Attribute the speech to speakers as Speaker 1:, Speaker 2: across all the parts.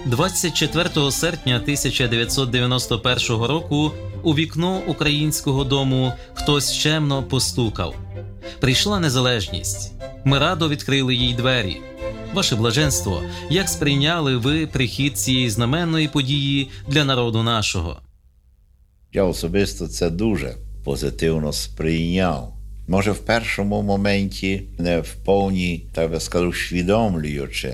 Speaker 1: 24 серпня 1991 року у вікно українського дому хтось чемно постукав. Прийшла незалежність. Ми радо відкрили їй двері. Ваше блаженство, як сприйняли ви прихід цієї знаменної події для народу нашого?
Speaker 2: Я особисто це дуже позитивно сприйняв. Може, в першому моменті не в повній, так би скажу, усвідомлюючи,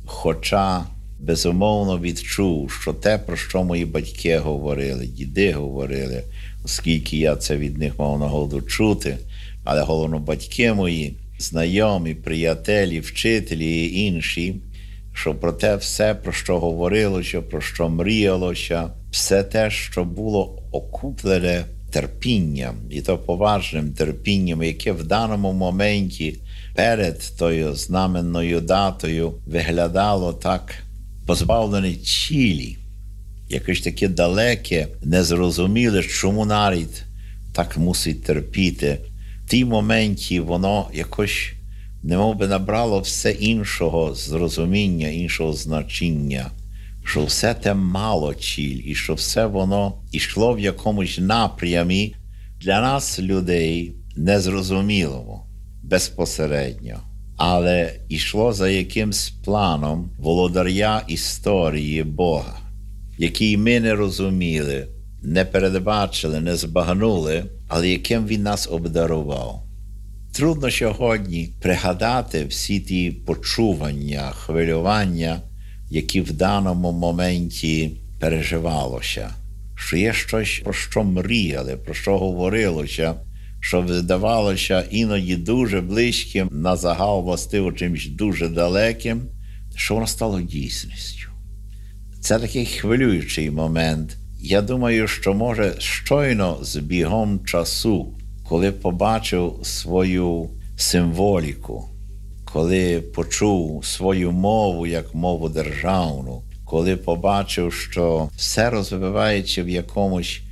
Speaker 2: хоча безумовно відчув, що те, про що мої батьки говорили, діди говорили, оскільки я це від них мав нагоду чути, але головно батьки мої, знайомі, приятелі, вчителі і інші, що про те все, про що говорилося, про що мріялося, все те, що було окуплене терпінням, і то поважним терпінням, яке в даному моменті перед тою знаменною датою виглядало так позбавлене цілі, якесь таке далеке, незрозуміле, чому народ так мусить терпіти. В тій моменті воно якось немов би набрало все іншого зрозуміння, іншого значення, що все те мало ціль, і що все воно йшло в якомусь напрямі для нас, людей, незрозумілому, безпосередньо. Але йшло за якимсь планом володаря історії Бога, який ми не розуміли, не передбачили, не збагнули, але яким він нас обдарував. Трудно сьогодні пригадати всі ті почування, хвилювання, які в даному моменті переживалося. Що є щось, про що мріяли, про що говорилося, що видавалося іноді дуже близьким, на загал властиво чимось дуже далеким, що воно стало дійсністю. Це такий хвилюючий момент. Я думаю, що може щойно з бігом часу, коли побачив свою символіку, коли почув свою мову як мову державну, коли побачив, що все розвивається в якомусь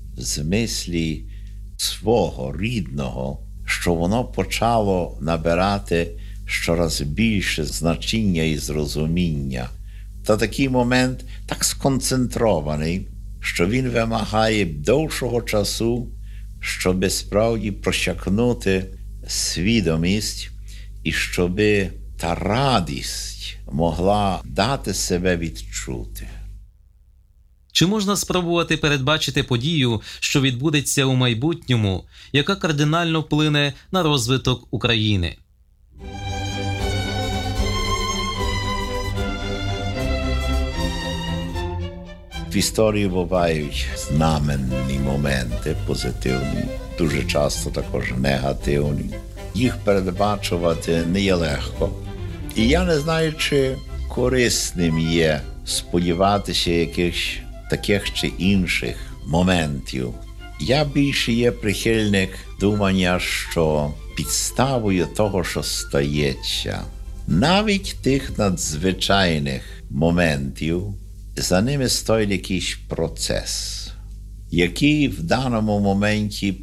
Speaker 2: змислі свого, рідного, що воно почало набирати щораз більше значення і зрозуміння. Та такий момент так сконцентрований, що він вимагає довшого часу, щоб справді просякнути свідомість і щоб та радість могла дати себе відчути.
Speaker 1: Чи можна спробувати передбачити подію, що відбудеться у майбутньому, яка кардинально вплине на розвиток України?
Speaker 2: В історії бувають знаменні моменти, позитивні, дуже часто також негативні. Їх передбачувати не є легко. І я не знаю, чи корисним є сподіватися якихось таких чи інших моментів. Я більше є прихильник думання, що підставою того, що стається, навіть тих надзвичайних моментів, за ними стоїть якийсь процес, який в даному моменті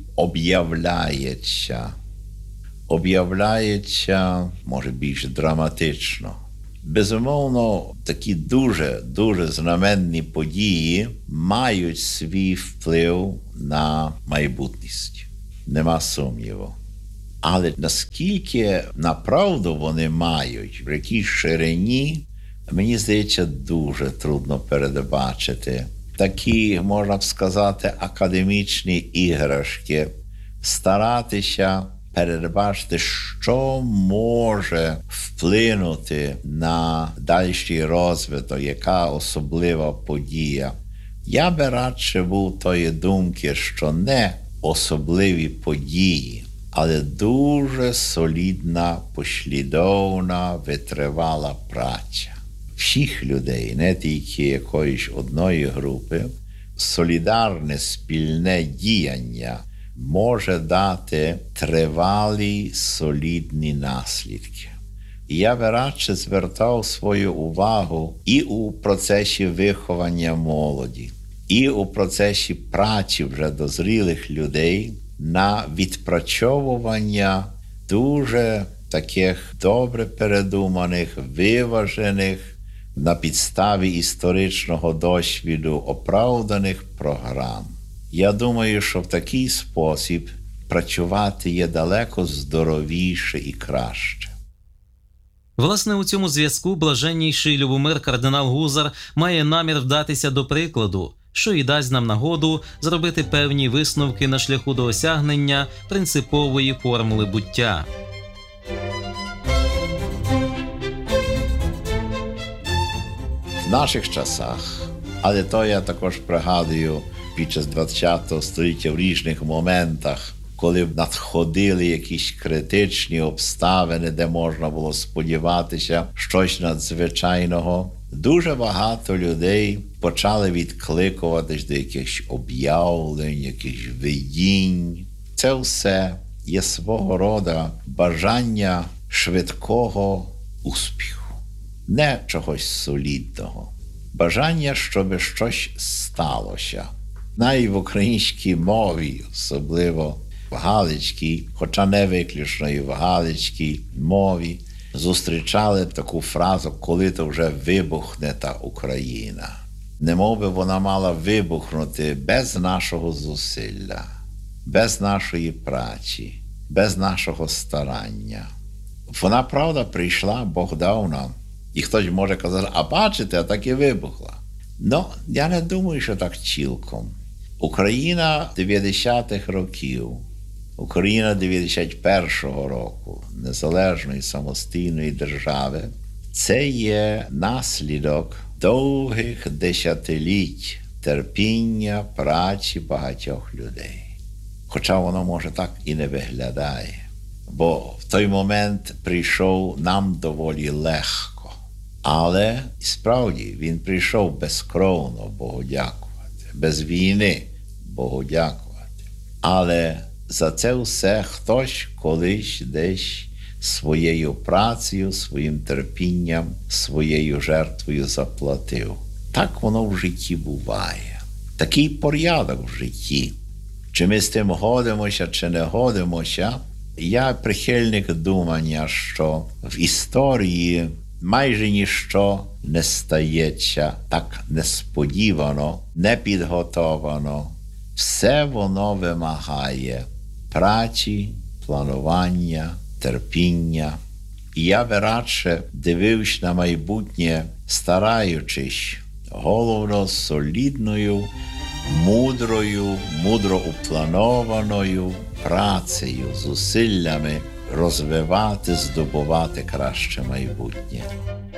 Speaker 2: об'являється, може, більш драматично. Безумовно, такі дуже знаменні події мають свій вплив на майбутність. Нема сумніву. Але наскільки направду вони мають, в якій ширині, мені здається, дуже трудно передбачити. Такі, можна б сказати, академічні іграшки, старатися передбачити, що може вплинути на дальший розвиток, яка особлива подія. Я би радше був тої думки, що не особливі події, але дуже солідна, послідовна, витривала праця всіх людей, не тільки якоїсь одної групи. Солідарне, спільне діяння може дати тривалі, солідні наслідки. І я би радше звертав свою увагу і у процесі виховання молоді, і у процесі праці вже дозрілих людей на відпрацьовування дуже таких добре передуманих, виважених, на підставі історичного досвіду оправданих програм. Я думаю, що в такий спосіб працювати є далеко здоровіше і краще.
Speaker 1: Власне, у цьому зв'язку блаженніший Любомир кардинал Гузар має намір вдатися до прикладу, що і дасть нам нагоду зробити певні висновки на шляху до осягнення принципової формули буття.
Speaker 2: В наших часах, але то я також пригадую під час ХХ століття в різних моментах, коли надходили якісь критичні обставини, де можна було сподіватися щось надзвичайного, дуже багато людей почали відкликуватись до якихось об'явлень, якихось видінь. Це все є свого роду бажання швидкого успіху. Не чогось солідного. Бажання, щоб щось сталося. Навіть в українській мові, особливо в галицькій, хоча не виключно і в галицькій мові, зустрічали таку фразу, коли то вже вибухне та Україна. Немов би вона мала вибухнути без нашого зусилля, без нашої праці, без нашого старання. Вона, правда, прийшла, Бог дав нам. І хтось може казати, а бачите, а так і вибухла. Ну, я не думаю, що так цілком. Україна 90-х років, Україна 91-го року незалежної самостійної держави – це є наслідок довгих десятиліть терпіння, праці багатьох людей. Хоча воно, може, так і не виглядає. Бо в той момент прийшов нам доволі легко. Але, справді, він прийшов безкровно, Богу дякувати, без війни, Богу дякувати. Але за це все хтось колись десь своєю працею, своїм терпінням, своєю жертвою заплатив. Так воно в житті буває. Такий порядок в житті. Чи ми з тим годимося, чи не годимося, я прихильник думання, що в історії майже ніщо не стається так несподівано, непідготовано. Все воно вимагає праці, планування, терпіння. І я би радше дивився на майбутнє, стараючись, головно солідною, мудро упланованою працею, зусиллями розвивати, здобувати краще майбутнє.